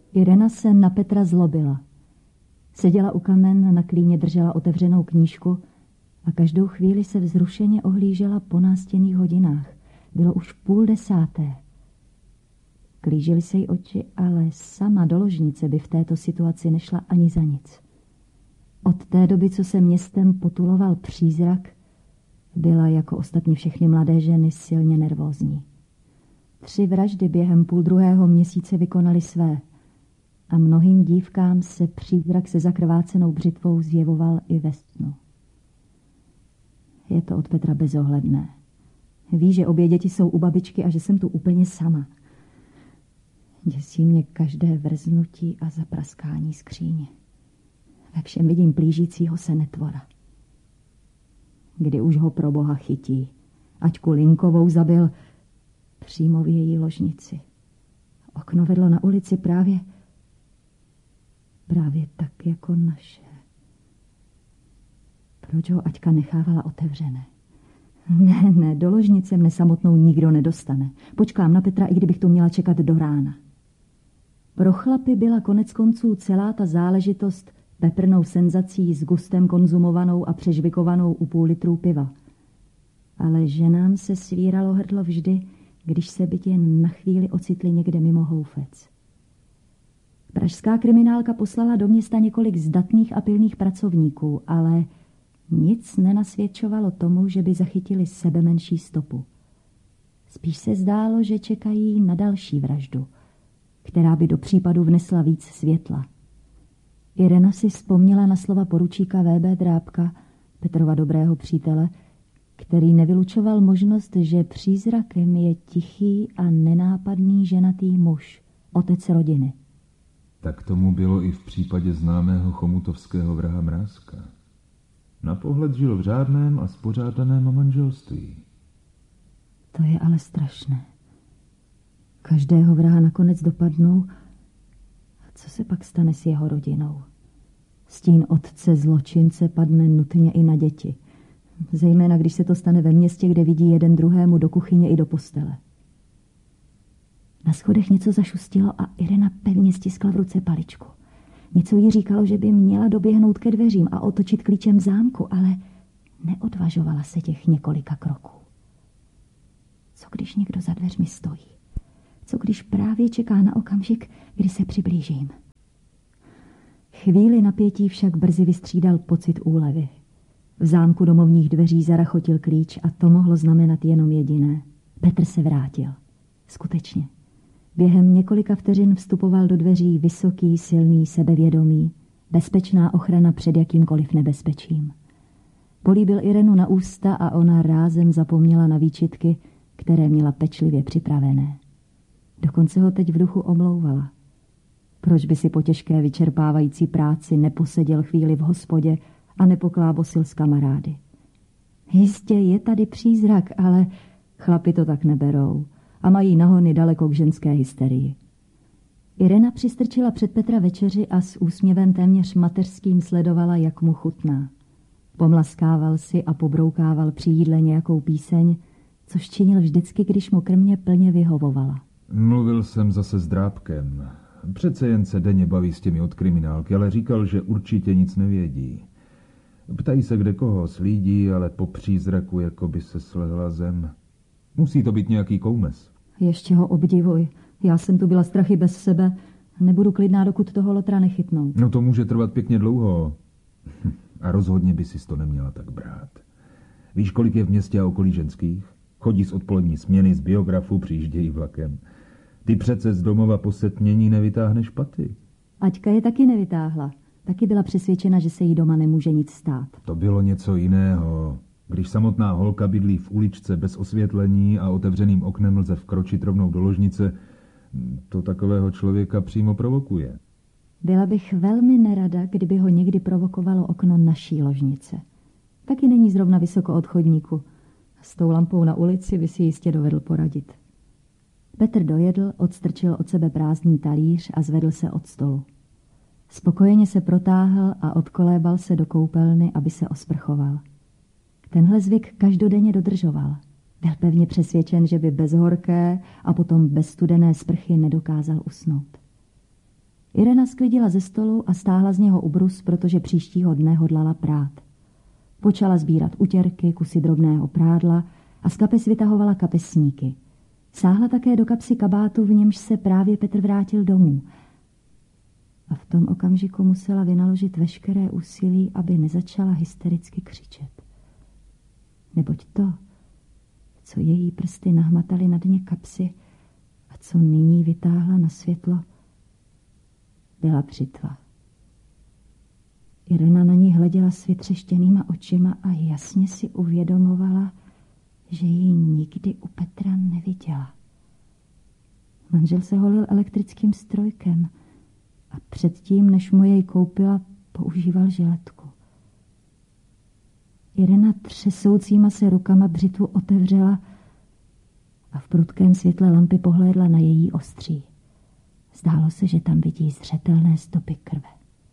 Irena se na Petra zlobila. Seděla u kamen, na klíně držela otevřenou knížku a každou chvíli se vzrušeně ohlížela po nástěnných hodinách. Bylo už 9:30. Klížily se jí oči, ale sama do ložnice by v této situaci nešla ani za nic. Od té doby, co se městem potuloval přízrak, byla jako ostatně všechny mladé ženy silně nervózní. 3 vraždy během 2,5 měsíce vykonaly své a mnohým dívkám se přízrak se zakrvácenou břitvou zjevoval i ve snu. Je to od Petra bezohledné. Ví, že obě děti jsou u babičky a že jsem tu úplně sama. Děsí mě každé vrznutí a zapraskání skříně. Ve všem vidím plížícího se netvora. Kdy už ho pro Boha chytí? Aťku Linkovou zabil přímo v její ložnici. Okno vedlo na ulici právě tak jako naše. Proč ho Aťka nechávala otevřené? Ne, do ložnice mne samotnou nikdo nedostane. Počkám na Petra, i kdybych to měla čekat do rána. Pro chlapy byla koneckonců celá ta záležitost peprnou senzací s gustem konzumovanou a přežvikovanou u 0,5 litru piva. Ale ženám se svíralo hrdlo vždy, když se byť jen na chvíli ocitli někde mimo houfec. Pražská kriminálka poslala do města několik zdatných a pilných pracovníků, ale nic nenasvědčovalo tomu, že by zachytili sebemenší stopu. Spíš se zdálo, že čekají na další vraždu, která by do případu vnesla víc světla. Irena si vzpomněla na slova poručíka V.B. Drábka, Petrova dobrého přítele, který nevylučoval možnost, že přízrakem je tichý a nenápadný ženatý muž, otec rodiny. Tak tomu bylo i v případě známého chomutovského vraha Mrázka. Na pohled žil v řádném a spořádaném manželství. To je ale strašné. Každého vraha nakonec dopadnou. A co se pak stane s jeho rodinou? Stín otce zločince padne nutně i na děti. Zejména, když se to stane ve městě, kde vidí jeden druhému do kuchyně i do postele. Na schodech něco zašustilo a Irena pevně stiskla v ruce paličku. Něco jí říkalo, že by měla doběhnout ke dveřím a otočit klíčem v zámku, ale neodvažovala se těch několika kroků. Co když někdo za dveřmi stojí? Co když právě čeká na okamžik, kdy se přiblížím? Chvíli napětí však brzy vystřídal pocit úlevy. V zámku domovních dveří zarachotil klíč a to mohlo znamenat jenom jediné. Petr se vrátil. Skutečně. Během několika vteřin vstupoval do dveří vysoký, silný, sebevědomý, bezpečná ochrana před jakýmkoliv nebezpečím. Políbil Irenu na ústa a ona rázem zapomněla na výčitky, které měla pečlivě připravené. Dokonce ho teď v duchu omlouvala. Proč by si po těžké vyčerpávající práci neposeděl chvíli v hospodě a nepoklábosil s kamarády? Jistě je tady přízrak, ale chlapi to tak neberou a mají nahony daleko k ženské hysterii. Irena přistrčila před Petra večeři a s úsměvem téměř mateřským sledovala, jak mu chutná. Pomlaskával si a pobroukával při jídle nějakou píseň, což činil vždycky, když mu krmě plně vyhovovala. Mluvil jsem zase s Drábkem. Přece jen se denně baví s těmi od kriminálky, ale říkal, že určitě nic nevědí. Ptají se kde koho slídí, ale po přízraku jako by se slehla zem. Musí to být nějaký koumes. Ještě ho obdivuj. Já jsem tu byla strachy bez sebe. Nebudu klidná, dokud toho lotra nechytnou. No to může trvat pěkně dlouho. A rozhodně by si to neměla tak brát. Víš, kolik je v městě a okolí ženských? Chodí z odpolední směny, z biografu, přijíždějí vlakem. Ty přece z domova po setmění nevytáhneš paty. Aťka je taky nevytáhla. Taky byla přesvědčena, že se jí doma nemůže nic stát. To bylo něco jiného. Když samotná holka bydlí v uličce bez osvětlení a otevřeným oknem lze vkročit rovnou do ložnice, to takového člověka přímo provokuje. Byla bych velmi nerada, kdyby ho někdy provokovalo okno naší ložnice. Taky není zrovna vysoko od chodníku. S tou lampou na ulici by si jistě dovedl poradit. Petr dojedl, odstrčil od sebe prázdný talíř a zvedl se od stolu. Spokojeně se protáhl a odkolébal se do koupelny, aby se osprchoval. Tenhle zvyk každodenně dodržoval. Byl pevně přesvědčen, že by bez horké a potom bez studené sprchy nedokázal usnout. Irena sklidila ze stolu a stáhla z něho ubrus, protože příštího dne hodlala prát. Počala sbírat utěrky, kusy drobného prádla a z kapes vytahovala kapesníky. Sáhla také do kapsy kabátu, v němž se právě Petr vrátil domů. A v tom okamžiku musela vynaložit veškeré úsilí, aby nezačala hystericky křičet. Neboť to, co její prsty nahmataly na dně kapsy a co nyní vytáhla na světlo, byla břitva. Irena na ní hleděla světřeštěnýma očima a jasně si uvědomovala, že ji nikdy u Petra neviděla. Manžel se holil elektrickým strojkem a předtím, než mu jej koupila, používal žiletku. Irena třesoucíma se rukama břitvu otevřela a v prudkém světle lampy pohlédla na její ostří. Zdálo se, že tam vidí zřetelné stopy krve.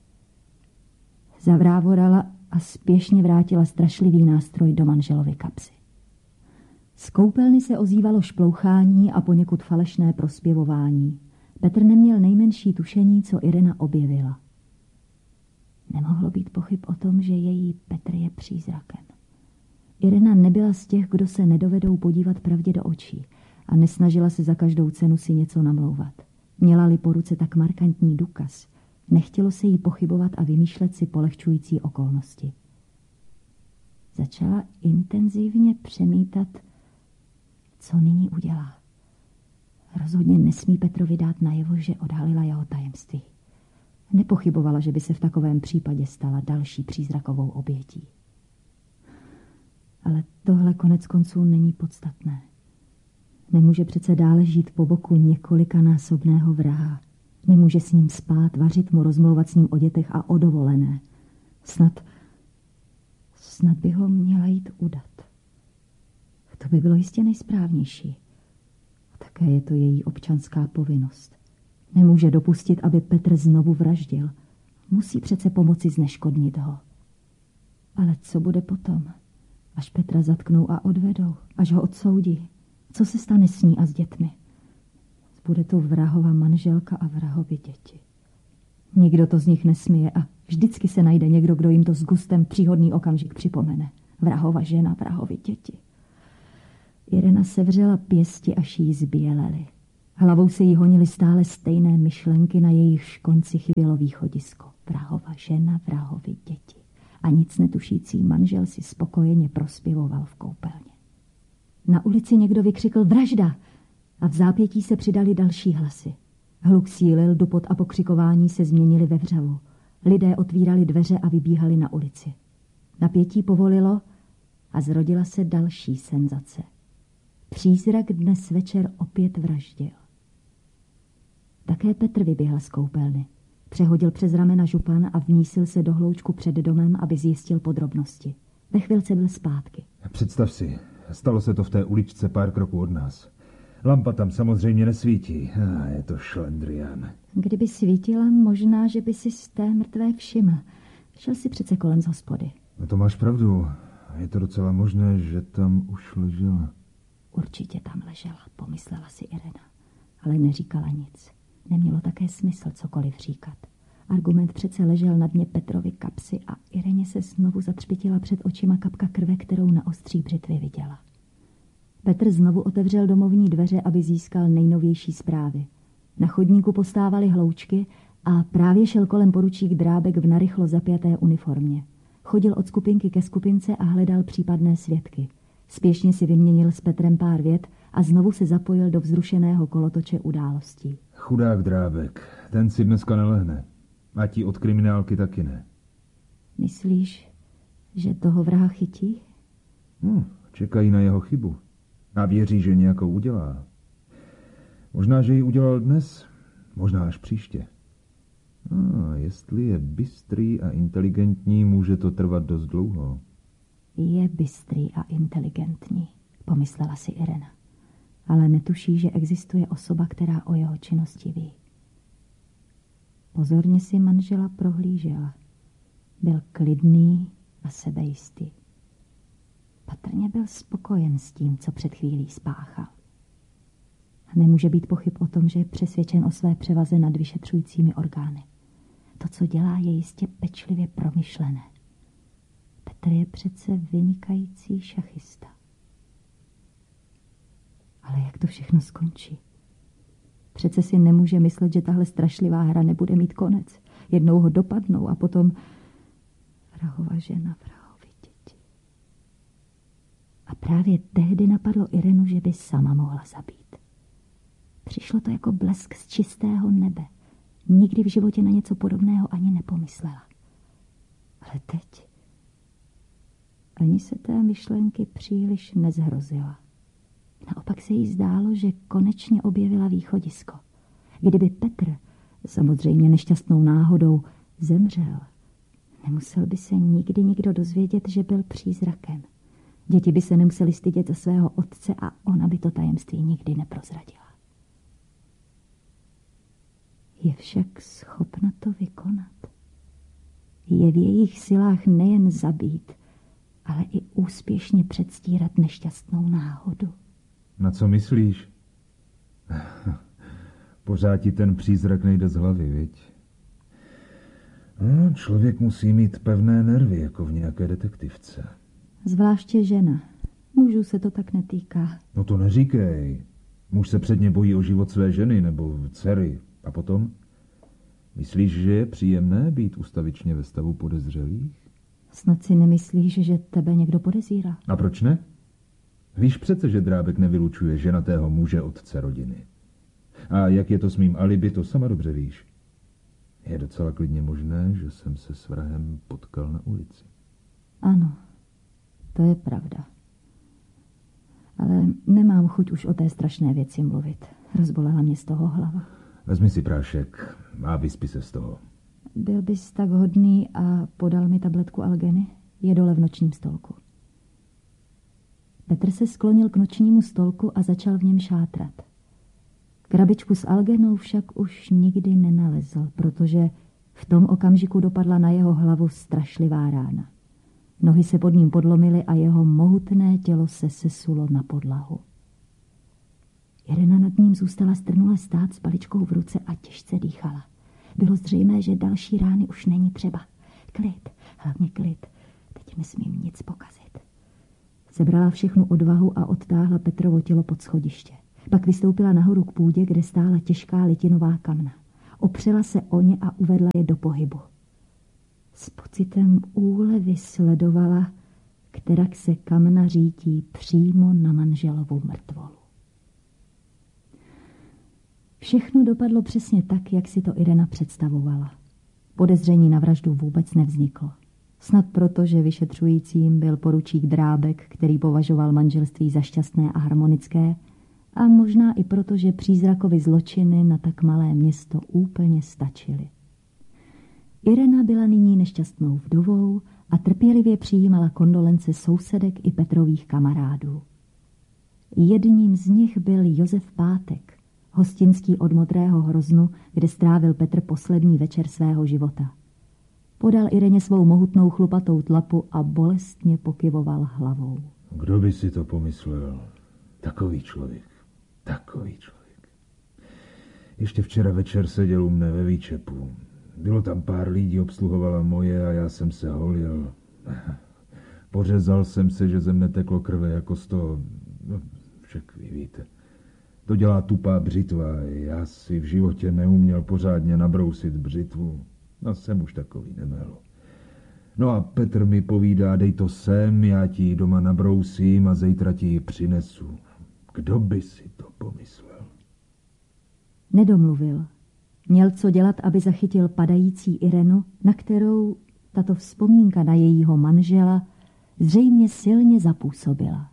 Zavrávorala a spěšně vrátila strašlivý nástroj do manželovy kapsy. Z koupelny se ozývalo šplouchání a poněkud falešné prospěvování. Petr neměl nejmenší tušení, co Irena objevila. Nemohlo být pochyb o tom, že její Petr je přízrakem. Irena nebyla z těch, kdo se nedovedou podívat pravdě do očí a nesnažila se za každou cenu si něco namlouvat. Měla-li po ruce tak markantní důkaz, nechtělo se jí pochybovat a vymýšlet si polehčující okolnosti. Začala intenzivně přemítat, co nyní udělá. Rozhodně nesmí Petrovi dát najevo, že odhalila jeho tajemství. Nepochybovala, že by se v takovém případě stala další přízrakovou obětí. Ale tohle konec konců není podstatné. Nemůže přece dále žít po boku několikanásobného vraha. Nemůže s ním spát, vařit mu, rozmlouvat s ním o dětech a o dovolené. Snad by ho měla jít udat. To by bylo jistě nejsprávnější. A také je to její občanská povinnost. Nemůže dopustit, aby Petr znovu vraždil. Musí přece pomoci zneškodnit ho. Ale co bude potom? Až Petra zatknou a odvedou, až ho odsoudí. Co se stane s ní a s dětmi? Bude tu vrahova manželka a vrahovi děti. Nikdo to z nich nesmije a vždycky se najde někdo, kdo jim to s gustem příhodný okamžik připomene. Vrahova žena, vrahovi děti. Irena sevřela pěsti, až jí zbělely. Hlavou se jí honily stále stejné myšlenky, na jejichž konci chybělo východisko. Vrahova žena, vrahovi děti. A nic netušící manžel si spokojeně prospěvoval v koupelně. Na ulici někdo vykřikl vražda a v zápětí se přidali další hlasy. Hluk sílil, dupot a pokřikování se změnili ve vřavu. Lidé otvírali dveře a vybíhali na ulici. Napětí povolilo a zrodila se další senzace. Přízrak dnes večer opět vraždil. Také Petr vyběhl z koupelny. Přehodil přes ramena župan a vmísil se do hloučku před domem, aby zjistil podrobnosti. Ve chvilce byl zpátky. Představ si, stalo se to v té uličce pár kroků od nás. Lampa tam samozřejmě nesvítí. Je to šlendrián. Kdyby svítila, možná, že by si z té mrtvé všiml. Šel si přece kolem z hospody. No to máš pravdu. Je to docela možné, že tam už ležela. Určitě tam ležela, pomyslela si Irena. Ale neříkala nic. Nemělo také smysl cokoliv říkat. Argument přece ležel na dně Petrovy kapsy a Ireně se znovu zatřpitila před očima kapka krve, kterou na ostří břitvy viděla. Petr znovu otevřel domovní dveře, aby získal nejnovější zprávy. Na chodníku postávaly hloučky a právě šel kolem poručík Drábek v narychlo zapjaté uniformě. Chodil od skupinky ke skupince a hledal případné svědky. Spěšně si vyměnil s Petrem pár vět a znovu se zapojil do vzrušeného kolotoče událostí. Chudák Drábek, ten si dneska nelehne. A ti od kriminálky taky ne. Myslíš, že toho vraha chytí? Čekají na jeho chybu. A věří, že nějakou udělá. Možná, že ji udělal dnes, možná až příště. Jestli je bystrý a inteligentní, může to trvat dost dlouho. Je bystrý a inteligentní, pomyslela si Irena. Ale netuší, že existuje osoba, která o jeho činnosti ví. Pozorně si manžela prohlížela. Byl klidný a sebejistý. Patrně byl spokojen s tím, co před chvílí spáchal. Nemůže být pochyb o tom, že je přesvědčen o své převaze nad vyšetřujícími orgány. To, co dělá, je jistě pečlivě promyšlené. Petr je přece vynikající šachista. Ale jak to všechno skončí? Přece si nemůže myslet, že tahle strašlivá hra nebude mít konec. Jednou ho dopadnou a potom vrahova žena, vrahovi děti. A právě tehdy napadlo Irenu, že by sama mohla zabít. Přišlo to jako blesk z čistého nebe. Nikdy v životě na něco podobného ani nepomyslela. Ale teď ani se té myšlenky příliš nezhrozila. Naopak se jí zdálo, že konečně objevila východisko. Kdyby Petr, samozřejmě nešťastnou náhodou, zemřel, nemusel by se nikdy nikdo dozvědět, že byl přízrakem. Děti by se nemuseli stydět za svého otce a ona by to tajemství nikdy neprozradila. Je však schopna to vykonat. Je v jejich silách nejen zabít, ale i úspěšně předstírat nešťastnou náhodu. Na co myslíš? Pořád ti ten přízrak nejde z hlavy, viď? No, člověk musí mít pevné nervy, jako v nějaké detektivce. Zvláště žena. Mužů se to tak netýká. No to neříkej. Muž se předně bojí o život své ženy nebo dcery. A potom? Myslíš, že je příjemné být ustavičně ve stavu podezřelých? Snad si nemyslíš, že tebe někdo podezírá? A proč ne? Víš přece, že Drábek nevylučuje ženatého muže otce rodiny. A jak je to s mým alibi, to sama dobře víš. Je docela klidně možné, že jsem se s vrahem potkal na ulici. Ano, to je pravda. Ale nemám chuť už o té strašné věci mluvit. Rozbolela mě z toho hlava. Vezmi si prášek a vyspí se z toho. Byl bys tak hodný a podal mi tabletku Algeny? Je dole v nočním stolku. Petr se sklonil k nočnímu stolku a začal v něm šátrat. Krabičku s Algenou však už nikdy nenalezl, protože v tom okamžiku dopadla na jeho hlavu strašlivá rána. Nohy se pod ním podlomily a jeho mohutné tělo se sesulo na podlahu. Irena nad ním zůstala strnule stát s paličkou v ruce a těžce dýchala. Bylo zřejmé, že další rány už není třeba. Klid, hlavně klid. Teď nesmím nic pokazit. Sebrala všechnu odvahu a odtáhla Petrovo tělo pod schodiště. Pak vystoupila nahoru k půdě, kde stála těžká litinová kamna. Opřela se o ně a uvedla je do pohybu. S pocitem úlevy sledovala, kterak se kamna řítí přímo na manželovu mrtvolu. Všechno dopadlo přesně tak, jak si to Irena představovala. Podezření na vraždu vůbec nevzniklo. Snad proto, že vyšetřujícím byl poručík Drábek, který považoval manželství za šťastné a harmonické, a možná i proto, že přízrakovi zločiny na tak malé město úplně stačily. Irena byla nyní nešťastnou vdovou a trpělivě přijímala kondolence sousedek i Petrových kamarádů. Jedním z nich byl Josef Pátek, hostinský od Modrého Hroznu, kde strávil Petr poslední večer svého života. Podal Ireně svou mohutnou chlupatou tlapu a bolestně pokyvoval hlavou. Kdo by si to pomyslel? Takový člověk. Takový člověk. Ještě včera večer seděl u mne ve výčepu. Bylo tam pár lidí, obsluhovala moje a já jsem se holil. Pořezal jsem se, že ze mne teklo krve jako z toho... No, však vy víte. To dělá tupá břitva. Já si v životě neuměl pořádně nabrousit břitvu. No, jsem už takový nemel. No a Petr mi povídá, dej to sem, já ti ji doma nabrousím a zítra ti ji přinesu. Kdo by si to pomyslel? Nedomluvil. Měl co dělat, aby zachytil padající Irenu, na kterou tato vzpomínka na jejího manžela zřejmě silně zapůsobila.